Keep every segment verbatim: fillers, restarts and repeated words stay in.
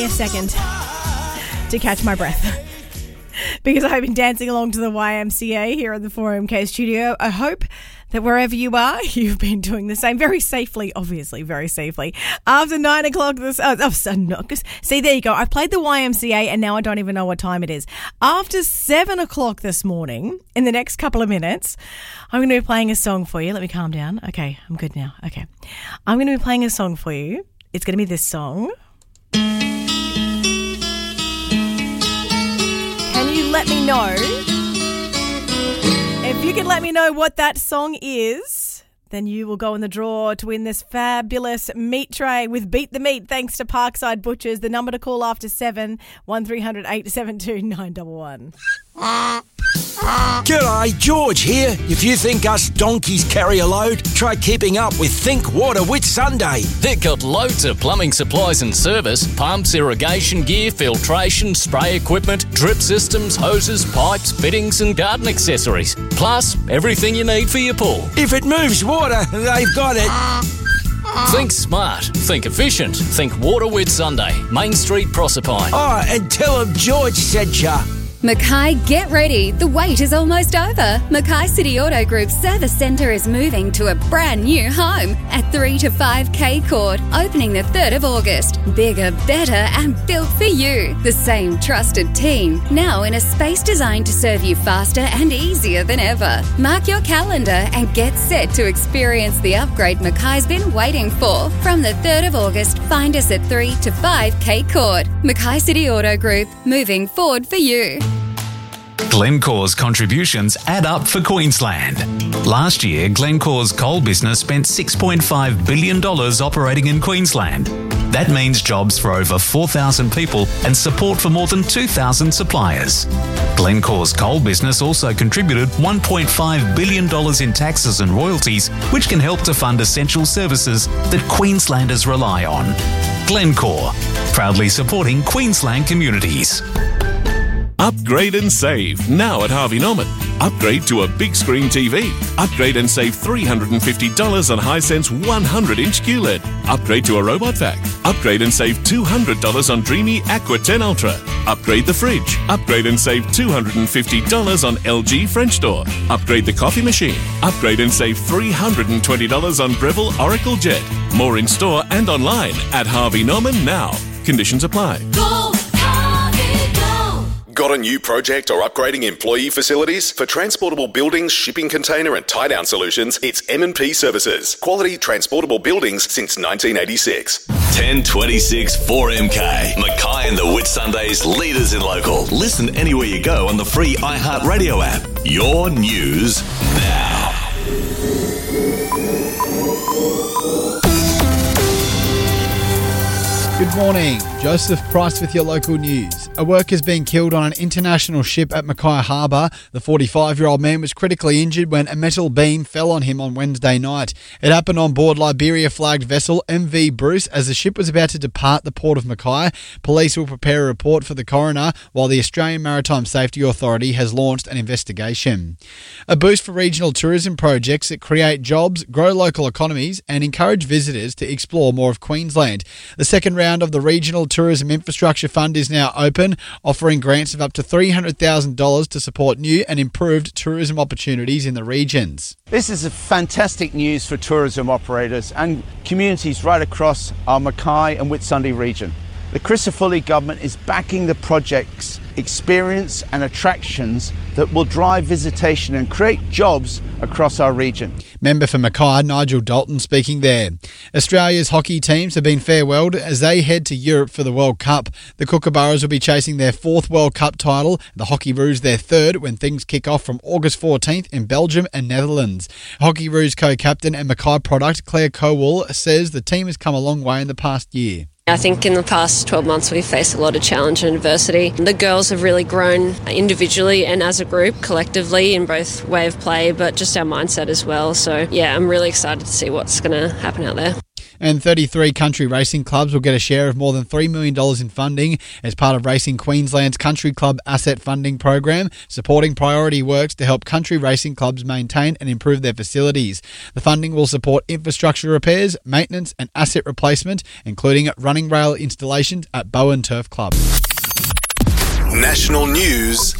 A second to catch my breath because I've been dancing along to the Y M C A here at the four M K studio. I hope that wherever you are, you've been doing the same very safely, obviously, very safely. After nine o'clock this, oh, oh so no, see, there you go. I played the Y M C A and now I don't even know what time it is. After seven o'clock this morning, in the next couple of minutes, I'm going to be playing a song for you. Let me calm down. Okay, I'm good now. Okay. I'm going to be playing a song for you. It's going to be this song. Can you let me know? If you can let me know what that song is, then you will go in the draw to win this fabulous meat tray with Beat the Meat, thanks to Parkside Butchers. The number to call after seven, one three hundred eight seven two nine one one. G'day, George here. If you think us donkeys carry a load, try keeping up with Think Water Whitsunday. They've got loads of plumbing supplies and service, pumps, irrigation gear, filtration, spray equipment, drip systems, hoses, pipes, fittings and garden accessories. Plus, everything you need for your pool. If it moves water, they've got it. Think smart, think efficient, think Water Whitsunday, Main Street, Proserpine. Oh, and tell them George sent ya. Mackay, get ready. The wait is almost over. Mackay City Auto Group's service centre is moving to a brand new home at three to five K Court, opening the third of August. Bigger, better and built for you. The same trusted team, now in a space designed to serve you faster and easier than ever. Mark your calendar and get set to experience the upgrade Mackay's been waiting for. From the third of August, find us at three to five K Court. Mackay City Auto Group, moving forward for you. Glencore's contributions add up for Queensland. Last year, Glencore's coal business spent six point five billion dollars operating in Queensland. That means jobs for over four thousand people and support for more than two thousand suppliers. Glencore's coal business also contributed one point five billion dollars in taxes and royalties, which can help to fund essential services that Queenslanders rely on. Glencore, proudly supporting Queensland communities. Upgrade and save now at Harvey Norman. Upgrade to a big screen T V. Upgrade and save three hundred fifty dollars on Hisense one hundred inch Q L E D. Upgrade to a robot vac. Upgrade and save two hundred dollars on Dreamy Aqua ten Ultra. Upgrade the fridge. Upgrade and save two hundred fifty dollars on L G French door. Upgrade the coffee machine. Upgrade and save three hundred twenty dollars on Breville Oracle Jet. More in store and online at Harvey Norman now. Conditions apply. Go! Got a new project or upgrading employee facilities? For transportable buildings, shipping container and tie-down solutions, it's M and P Services. Quality transportable buildings since nineteen eighty-six. ten twenty-six four M K. Mackay and the Whitsundays, leaders in local. Listen anywhere you go on the free iHeartRadio app. Your news now. Good morning. Joseph Price with your local news. A worker's been killed on an international ship at Mackay Harbour. The forty-five-year-old man was critically injured when a metal beam fell on him on Wednesday night. It happened on board Liberia-flagged vessel M V Bruce as the ship was about to depart the port of Mackay. Police will prepare a report for the coroner, while the Australian Maritime Safety Authority has launched an investigation. A boost for regional tourism projects that create jobs, grow local economies and encourage visitors to explore more of Queensland. The second round of the Regional Tourism Infrastructure Fund is now open, offering grants of up to three hundred thousand dollars to support new and improved tourism opportunities in the regions. This is a fantastic news for tourism operators and communities right across our Mackay and Whitsunday region. The Crisafulli government is backing the project's experience and attractions that will drive visitation and create jobs across our region. Member for Mackay, Nigel Dalton, speaking there. Australia's hockey teams have been farewelled as they head to Europe for the World Cup. The Kookaburras will be chasing their fourth World Cup title, the Hockey Roos their third, when things kick off from August fourteenth in Belgium and Netherlands. Hockey Roos co-captain and Mackay product Claire Cowell says the team has come a long way in the past year. I think in the past twelve months we've faced a lot of challenge and adversity. The girls have really grown individually and as a group, collectively, in both way of play, but just our mindset as well. So yeah, I'm really excited to see what's going to happen out there. And thirty-three country racing clubs will get a share of more than three million dollars in funding as part of Racing Queensland's Country Club Asset Funding Program, supporting priority works to help country racing clubs maintain and improve their facilities. The funding will support infrastructure repairs, maintenance and asset replacement, including running rail installations at Bowen Turf Club. National news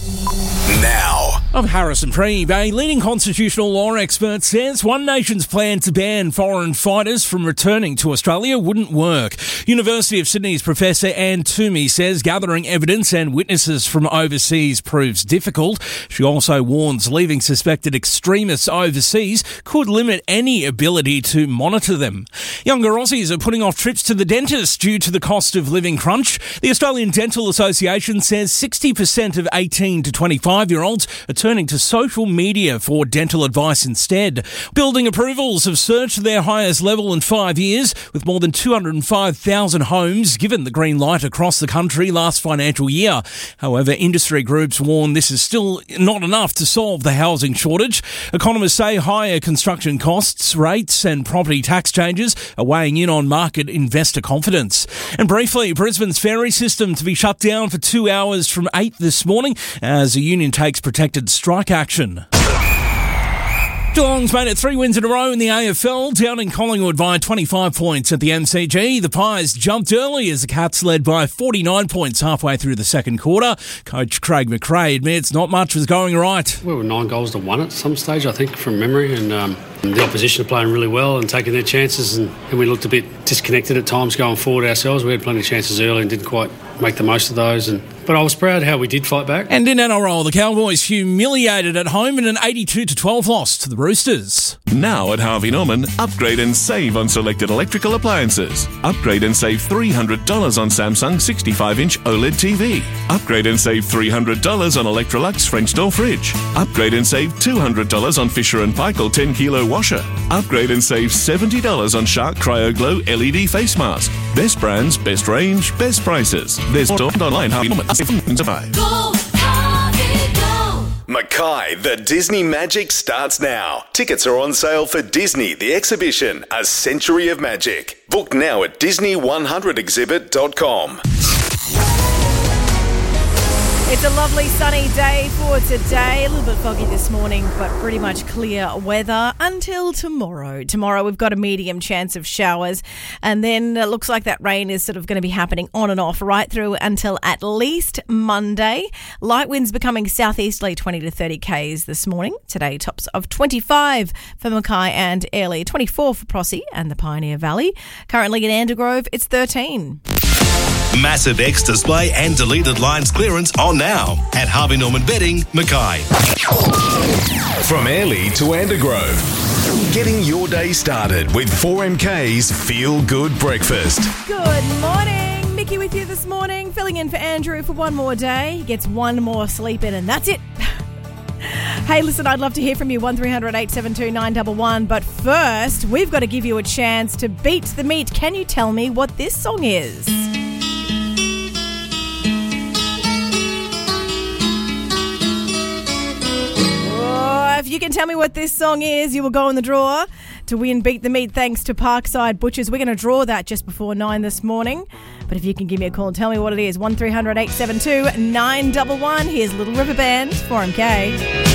now. I'm Harrison Preeb. A leading constitutional law expert says One Nation's plan to ban foreign fighters from returning to Australia wouldn't work. University of Sydney's Professor Anne Toomey says gathering evidence and witnesses from overseas proves difficult. She also warns leaving suspected extremists overseas could limit any ability to monitor them. Younger Aussies are putting off trips to the dentist due to the cost of living crunch. The Australian Dental Association says sixty percent of eighteen to twenty-five-year-olds are turning to social media for dental advice instead. Building approvals have surged to their highest level in five years, with more than two hundred five thousand homes given the green light across the country last financial year. However, industry groups warn this is still not enough to solve the housing shortage. Economists say higher construction costs, rates and property tax changes are weighing in on market investor confidence. And briefly, Brisbane's ferry system to be shut down for two hours from eight this morning as the union takes protected strike action. Geelong's made it three wins in a row in the A F L, down in Collingwood by twenty-five points at the M C G. The Pies jumped early as the Cats led by forty-nine points halfway through the second quarter. Coach Craig McRae admits not much was going right. We were nine goals to one at some stage, I think, from memory, and um, the opposition are playing really well and taking their chances, and, and we looked a bit disconnected at times going forward ourselves. We had plenty of chances early and didn't quite make the most of those, and but I was proud how we did fight back. And in N R L, the Cowboys humiliated at home in an eighty-two to twelve loss to the Roosters. Now at Harvey Norman, upgrade and save on selected electrical appliances. Upgrade and save three hundred dollars on Samsung sixty-five inch OLED T V. Upgrade and save three hundred dollars on Electrolux French door fridge. Upgrade and save two hundred dollars on Fisher and Paykel ten kilo washer. Upgrade and save seventy dollars on Shark Cryo Glow L E D face mask. Best brands, best range, best prices. There's store online. Harvey Norman. Go, Harvey, go! Mackay, the Disney Magic starts now. Tickets are on sale for Disney the Exhibition, A Century of Magic. Book now at disney one hundred exhibit dot com. It's a lovely sunny day for today. A little bit foggy this morning, but pretty much clear weather until tomorrow. Tomorrow we've got a medium chance of showers, and then it looks like that rain is sort of going to be happening on and off right through until at least Monday. Light winds becoming southeasterly twenty to thirty kays this morning. Today tops of twenty-five for Mackay and Airlie, twenty-four for Prossie and the Pioneer Valley. Currently in Andergrove, it's thirteen. Massive X display and deleted lines clearance on now at Harvey Norman Bedding, Mackay. From Airlie to Andergrove. Getting your day started with four M K's Feel Good Breakfast. Good morning. Mickey with you this morning, filling in for Andrew for one more day. He gets one more sleep in and that's it. Hey, listen, I'd love to hear from you, one three hundred eight seven two nine one one. But first, we've got to give you a chance to beat the meat. Can you tell me what this song is? If you can tell me what this song is, you will go in the draw to win Beat the Meat thanks to Parkside Butchers. We're going to draw that just before nine this morning. But if you can give me a call and tell me what it is, one three hundred eight seven two nine one one. Here's Little River Band, four M K.